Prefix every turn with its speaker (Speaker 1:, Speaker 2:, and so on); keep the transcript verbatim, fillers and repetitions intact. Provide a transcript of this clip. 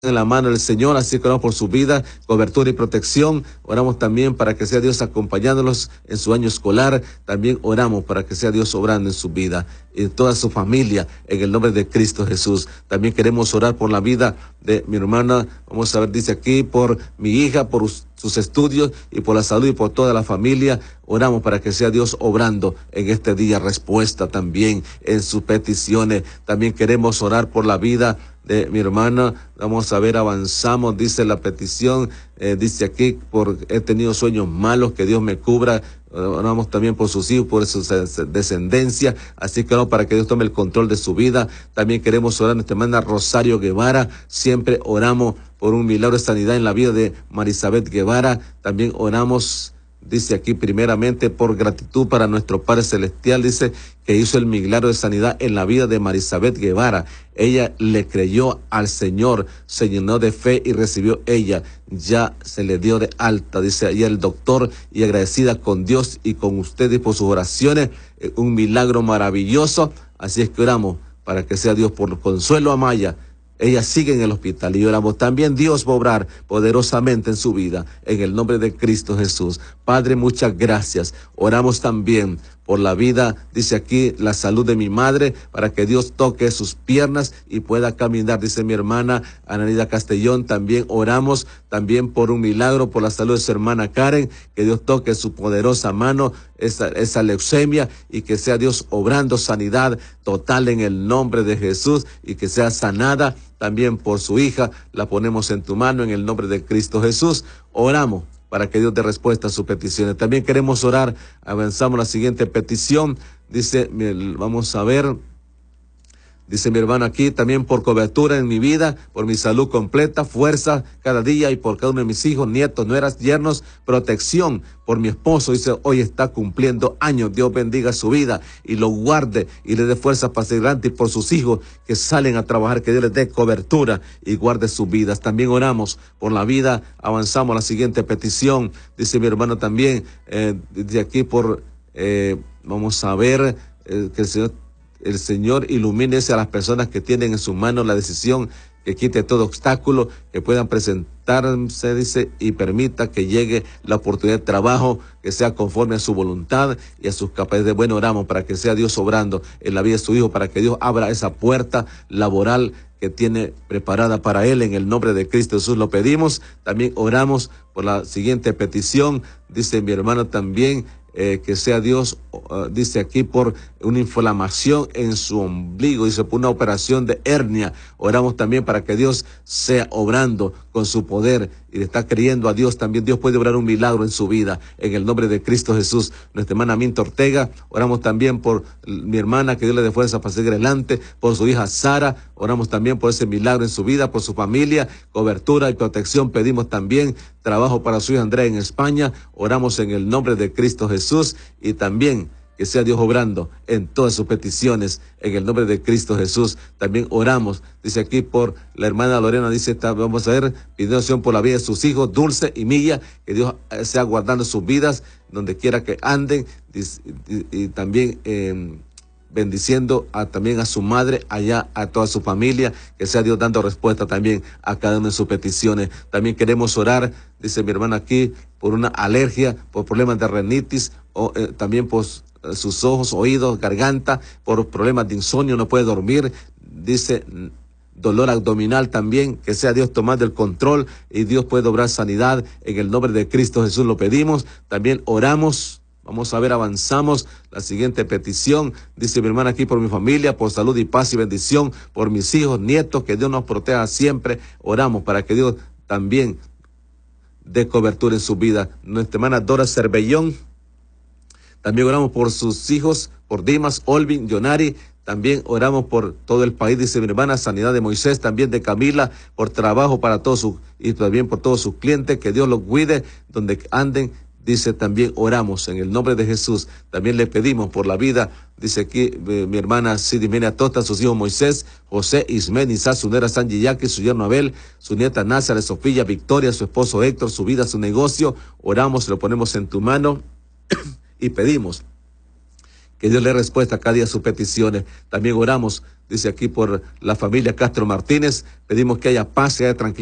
Speaker 1: en la mano del Señor, así que oramos por su vida, cobertura y protección. Oramos también para que sea Dios acompañándolos en su año escolar. También oramos para que sea Dios obrando en su vida y en toda su familia, en el nombre de Cristo Jesús. También queremos orar por la vida de mi hermana, vamos a ver, dice aquí, por mi hija, por sus estudios y por la salud y por toda la familia. Oramos para que sea Dios obrando en este día, respuesta también en sus peticiones. También queremos orar por la vida de mi hermana. Vamos a ver, avanzamos, dice la petición, eh, dice aquí, por he tenido sueños malos, que Dios me cubra. Oramos también por sus hijos, por su descendencia, así que oramos para que Dios tome el control de su vida. También queremos orar a nuestra hermana Rosario Guevara. Siempre oramos por un milagro de sanidad en la vida de Marisabeth Guevara. También oramos, dice aquí, primeramente por gratitud para nuestro Padre Celestial, dice que hizo el milagro de sanidad en la vida de Marisabeth Guevara. Ella le creyó al Señor, se llenó de fe y recibió ella, ya se le dio de alta, dice ahí el doctor, y agradecida con Dios y con ustedes por sus oraciones, eh, un milagro maravilloso. Así es que oramos para que sea Dios por Consuelo Amaya. Ella sigue en el hospital y oramos también, Dios va a obrar poderosamente en su vida, en el nombre de Cristo Jesús. Padre, muchas gracias. Oramos también por la vida, dice aquí, la salud de mi madre, para que Dios toque sus piernas y pueda caminar, dice mi hermana Ananida Castellón. También oramos también por un milagro, por la salud de su hermana Karen, que Dios toque su poderosa mano, esa, esa leucemia, y que sea Dios obrando sanidad total en el nombre de Jesús, y que sea sanada. También por su hija, la ponemos en tu mano en el nombre de Cristo Jesús. Oramos para que Dios dé respuesta a sus peticiones. También queremos orar, avanzamos a la siguiente petición, dice, vamos a ver, dice mi hermano aquí, también por cobertura en mi vida, por mi salud completa, fuerza cada día, y por cada uno de mis hijos, nietos, nueras, yernos, protección por mi esposo. Dice, hoy está cumpliendo años, Dios bendiga su vida y lo guarde y le dé fuerza para seguir adelante, y por sus hijos que salen a trabajar, que Dios les dé cobertura y guarde sus vidas. También oramos por la vida, avanzamos a la siguiente petición, dice mi hermano también, eh, de aquí por, eh, vamos a ver, eh, que el Señor El Señor ilumínese a las personas que tienen en sus manos la decisión, que quite todo obstáculo, que puedan presentarse, dice, y permita que llegue la oportunidad de trabajo, que sea conforme a su voluntad y a sus capacidades. Bueno, oramos para que sea Dios obrando en la vida de su hijo, para que Dios abra esa puerta laboral que tiene preparada para él, en el nombre de Cristo Jesús lo pedimos. También oramos por la siguiente petición, dice mi hermano también, Eh, que sea Dios, uh, dice aquí, por una inflamación en su ombligo, dice, por una operación de hernia. Oramos también para que Dios sea obrando con su poder, y le está creyendo a Dios también. Dios puede obrar un milagro en su vida, en el nombre de Cristo Jesús. Nuestra hermana Minta Ortega, oramos también por mi hermana, que Dios le dé fuerza para seguir adelante, por su hija Sara, oramos también por ese milagro en su vida, por su familia, cobertura y protección. Pedimos también trabajo para su hija Andrea en España. Oramos en el nombre de Cristo Jesús, y también que sea Dios obrando en todas sus peticiones, en el nombre de Cristo Jesús. También oramos, dice aquí, por la hermana Lorena, dice, vamos a ver, pidiendo oración por la vida de sus hijos, Dulce y Milla, que Dios sea guardando sus vidas, donde quiera que anden, y, y, y también eh, bendiciendo a, también a su madre, allá a toda su familia, que sea Dios dando respuesta también a cada una de sus peticiones. También queremos orar, dice mi hermana aquí, por una alergia, por problemas de rinitis, o eh, también por eh, sus ojos, oídos, garganta, por problemas de insomnio, no puede dormir, dice dolor abdominal también, que sea Dios tomando el control y Dios puede obrar sanidad, en el nombre de Cristo Jesús lo pedimos. También oramos. Vamos a ver, avanzamos la siguiente petición, dice mi hermana aquí, por mi familia, por salud y paz y bendición, por mis hijos, nietos, que Dios nos proteja siempre. Oramos para que Dios también dé cobertura en su vida. Nuestra hermana Dora Cervellón, también oramos por sus hijos, por Dimas, Olvin, Yonari. También oramos por todo el país, dice mi hermana, sanidad de Moisés, también de Camila, por trabajo para todos sus, y también por todos sus clientes, que Dios los cuide donde anden. Dice, también oramos en el nombre de Jesús. También le pedimos por la vida, dice aquí eh, mi hermana Sidimena Tota, sus hijos Moisés, José, Ismen, Isaac, su nera San Yiyaki, su yerno Abel, su nieta Názara, Sofía, Victoria, su esposo Héctor, su vida, su negocio. Oramos, lo ponemos en tu mano y pedimos que Dios le respuesta cada día a sus peticiones. También oramos, dice aquí por la familia Castro Martínez. Pedimos que haya paz y haya tranquilidad